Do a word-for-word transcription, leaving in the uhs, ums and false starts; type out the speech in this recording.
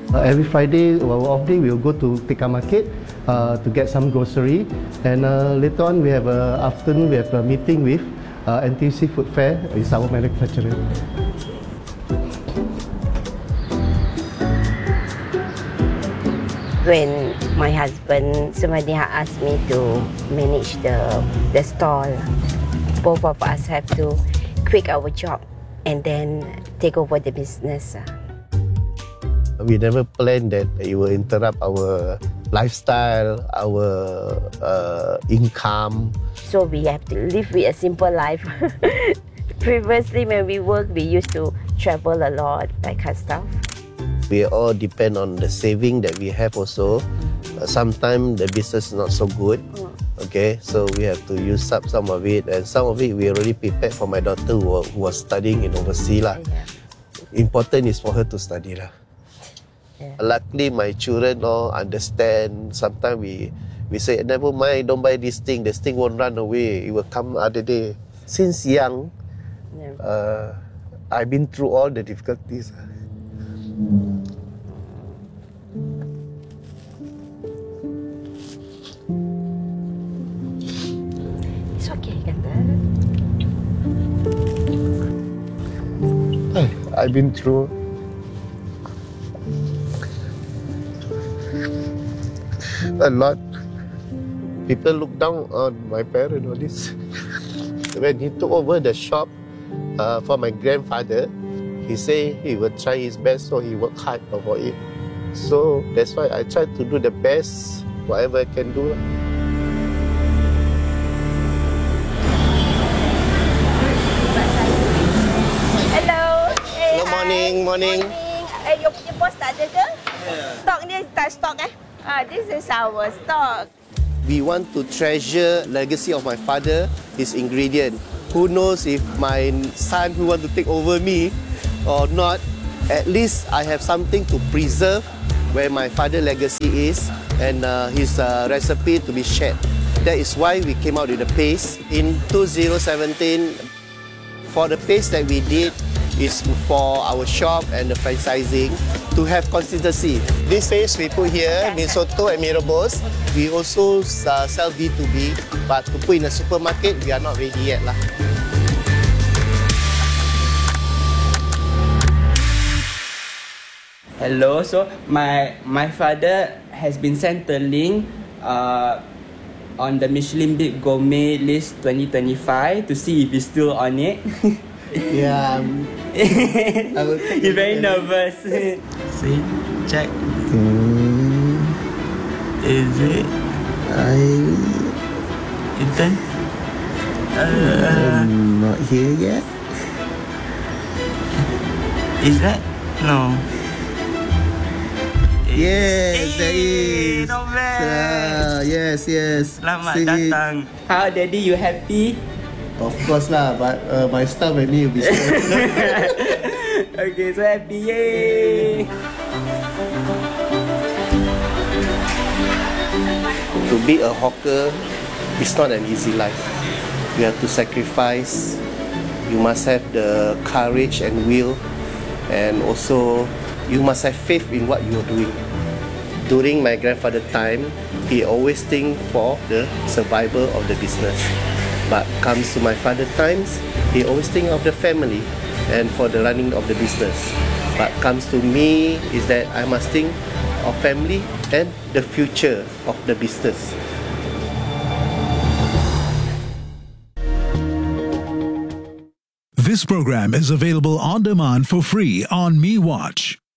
Uh, every Friday, our off day, we will go to Tekka Market uh, to get some grocery. And uh, later on, we have a afternoon, we have a meeting with uh, N T U C Food Fair, is our manufacturer. When my husband, somebody asked me to manage the, the stall, both of us have to quit our job and then take over the business. We never planned that it will interrupt our lifestyle, our uh, income. So we have to live with a simple life. Previously, when we work, we used to travel a lot, that kind of stuff. We all depend on the saving that we have also. Uh, Sometimes the business is not so good. Okay, so we have to use up some of it, and some of it we already prepared for my daughter who, who was studying in overseas lah. Yeah. Important is for her to study lah. Yeah. Luckily, my children all understand. Sometimes we we say, never mind, don't buy this thing. This thing won't run away. It will come other day. Since young, yeah. uh, I've been through all the difficulties. It's okay, kata. I've been through a lot. People look down on my parents, all this. When he took over the shop uh, for my grandfather, he said he would try his best, so he worked hard for it. So that's why I try to do the best, whatever I can do. Hello. Hey, Hello, morning, hi. morning. Eh, your, your boss tak ada ke? Yeah. Stock ni tak stock eh? Ah, this is our stock. We want to treasure legacy of my father, his ingredient. Who knows if my son who want to take over me or not, at least I have something to preserve where my father legacy is and uh, his uh, recipe to be shared. That is why we came out with the paste. In two thousand seventeen, for the paste that we did is for our shop and the franchising to have consistency. This paste we put here, Mi Soto and Mee Rebus. We also uh, sell B two B, but to put in a supermarket, we are not ready yet lah. Hello, so my my father has been settling uh, on the Michelin Big Gourmet list twenty twenty-five to see if he's still on it. Yeah, um, I will take You're very nervous. See, check. Hmm, Is it? I Ethan? am not here yet. Is that? No. Yes, there is. Not bad. Ah, yes, yes. Selamat See. datang. How, Daddy? You happy? Of course lah, but uh, my staff and me will be scared. Okay, so happy. Yay! To be a hawker is not an easy life. You have to sacrifice. You must have the courage and will, and also you must have faith in what you are doing. During my grandfather's time, he always think for the survival of the business. But comes to my father's times, he always think of the family and for the running of the business. But comes to me is that I must think of family and the future of the business. This program is available on demand for free on MeWatch.